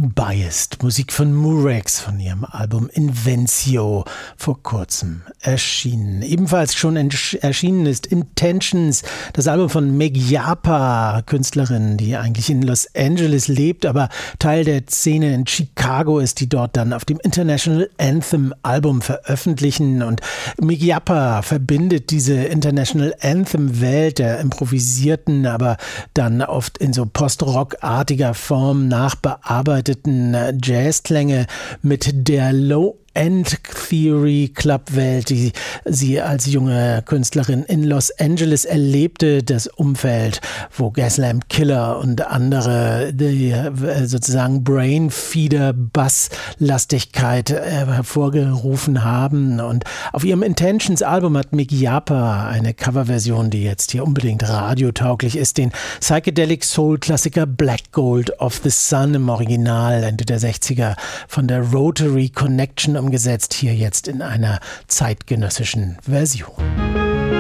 Biased, Musik von Murex von ihrem Album Invencio, vor kurzem erschienen. Ebenfalls schon erschienen ist Intentions, das Album von Meg Yapa, Künstlerin, die eigentlich in Los Angeles lebt, aber Teil der Szene in Chicago ist, die dort dann auf dem International Anthem Album veröffentlichen. Und Meg Yapa verbindet diese International Anthem Welt der improvisierten, aber dann oft in so Post-Rock-artiger Form nachbearbeiteten Jazzklänge mit der Low-End-Theory-Club-Welt, die sie als junge Künstlerin in Los Angeles erlebte, das Umfeld, wo Gaslamp Killer und andere die sozusagen Brainfeeder-Basslastigkeit hervorgerufen haben. Und auf ihrem Intentions-Album hat Meg Yapa eine Coverversion, die jetzt hier unbedingt radiotauglich ist, den Psychedelic Soul-Klassiker Black Gold of the Sun im Original Ende der 60er von der Rotary Connection umgesetzt, hier jetzt in einer zeitgenössischen Version.